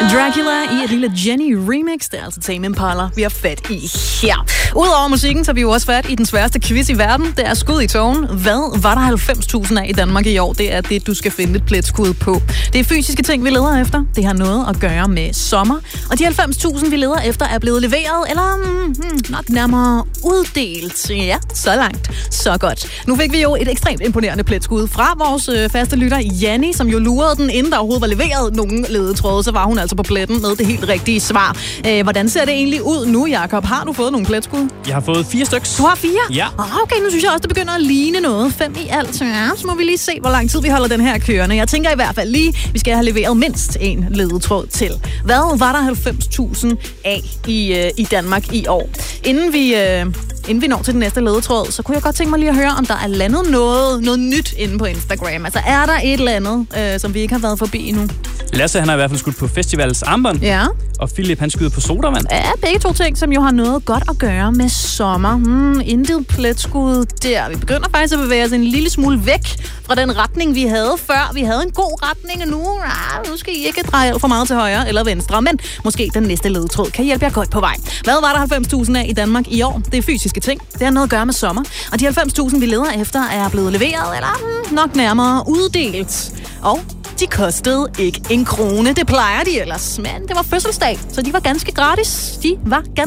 Dracula i et lille Jenny remix. Det er altså Tame Impala, vi har fat i her. Udover musikken, så har vi jo også fat i den sværeste quiz i verden. Det er skud i tågen. Hvad var der 90.000 af i Danmark i år? Det er det, du skal finde et pletskud på. Det er fysiske ting, vi leder efter. Det har noget at gøre med sommer. Og de 90.000, vi leder efter, er blevet leveret, eller nok nærmere uddelt. Ja, så langt, så godt. Nu fik vi jo et ekstremt imponerende pletskud fra vores faste lytter, Janni, som jo lurede den, inden der overhovedet var leveret nogen ledetråde. Så var hun altså på pletten med det helt rigtige svar. Hvordan ser det egentlig ud nu, Jakob? Har du fået nogle pletskud? Jeg har fået 4 stykker. Du har 4? Ja. Okay, nu synes jeg også, det begynder at ligne noget. 5 i alt. Ja, så må vi lige se, hvor lang tid vi holder den her kørende. Jeg tænker i hvert fald lige, vi skal have leveret mindst en ledetråd til. Hvad var der 90.000 af i Danmark i år? Inden vi når til den næste ledetråd, så kunne jeg godt tænke mig lige at høre, om der er landet noget nyt inde på Instagram. Altså, er der et eller andet, som vi ikke har været forbi endnu? Lasse, han har i hvert fald skudt på Festivals armbånd. Ja. Og Philip, han skyder på sodavand. Ja, begge to ting, som jo har noget godt at gøre med sommer. Intet pletskud der. Vi begynder faktisk at bevæge os en lille smule væk fra den retning, vi havde før. Vi havde en god retning, og nu skal I ikke dreje alt for meget til højre eller venstre. Men måske den næste ledetråd kan hjælpe jer godt på vej. Hvad var der 90.000 af i Danmark i år? Det er fysiske ting. Det har noget at gøre med sommer. Og de 90.000, vi leder efter, er blevet leveret, eller nok nærmere uddelt. Og de kostede ikke en krone. Det plejer de ellers. Men det var fødselsdag, så de var ganske gratis. De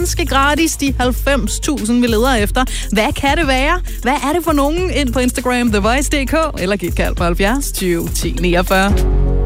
90.000, vi leder efter. Hvad kan det være? Hvad er det for nogen? Ind på Instagram, TheVoice.dk, eller giv et kald på 70 20 10 49.